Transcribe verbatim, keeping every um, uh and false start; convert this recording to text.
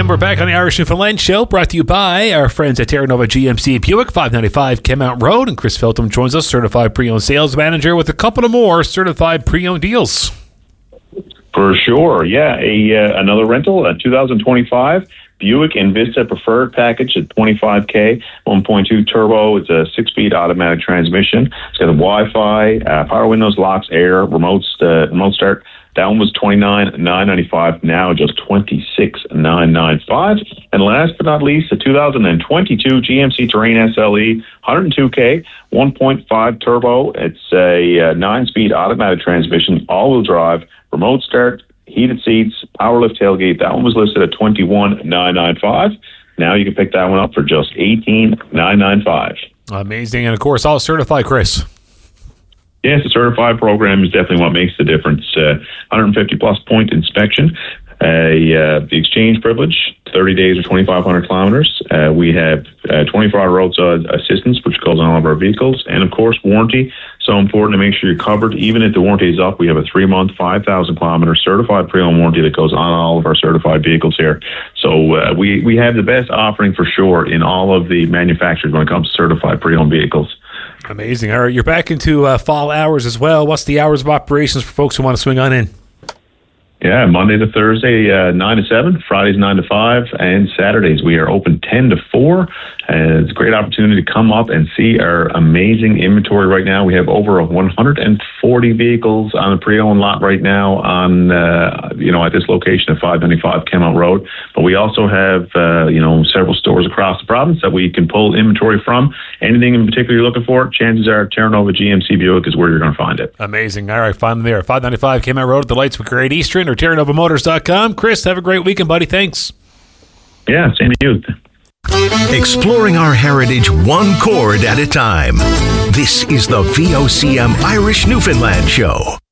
And we're back on the Irish Newfoundland Show, brought to you by our friends at Terra Nova G M C Buick, five ninety-five Kenmount Road. And Chris Feltham joins us, certified pre-owned sales manager, with a couple of more certified pre-owned deals. For sure, yeah. A uh, another rental, a two thousand twenty-five Buick Envista Preferred package at twenty-five K, one point two turbo. It's a six-speed automatic transmission. It's got a Wi-Fi, uh, power windows, locks, air, remote, uh, remote start. That one was twenty-nine thousand nine hundred ninety-five, now just twenty-six thousand nine hundred ninety-five. And last but not least, the two thousand twenty-two G M C Terrain S L E, one hundred two K, one point five turbo. It's a uh, nine-speed automatic transmission, all-wheel drive, remote start, heated seats, power lift tailgate. That one was listed at twenty-one thousand nine hundred ninety-five. Now you can pick that one up for just eighteen thousand nine hundred ninety-five. Amazing. And, of course, all certified, Chris. Yes, the certified program is definitely what makes the difference. Uh, one hundred fifty plus point inspection, uh, uh, the exchange privilege, thirty days or twenty-five hundred kilometers. Uh, we have uh, twenty-four hour roadside assistance, which goes on all of our vehicles. And, of course, warranty. So important to make sure you're covered. Even if the warranty is up, we have a three-month, five thousand kilometer certified pre-owned warranty that goes on all of our certified vehicles here. So uh, we, we have the best offering for sure in all of the manufacturers when it comes to certified pre-owned vehicles. Amazing. All right, you're back into uh, fall hours as well. What's the hours of operations for folks who want to swing on in? Yeah, Monday to Thursday, uh, nine to seven, Fridays nine to five, and Saturdays we are open ten to four. Uh, it's a great opportunity to come up and see our amazing inventory right now. We have over one hundred forty vehicles on the pre-owned lot right now on, uh, you know, at this location at five ninety-five Kenmount Road. But we also have, uh, you know, several stores across the province that we can pull inventory from. Anything in particular you're looking for, chances are Terra Nova G M C Buick is where you're going to find it. Amazing. All right, find them there. five ninety-five Kenmount Road at the Lights with Great Eastern or Terra Nova Motors dot com. Chris, have a great weekend, buddy. Thanks. Yeah, same to you. Exploring our heritage one chord at a time. This is the V O C M Irish Newfoundland Show.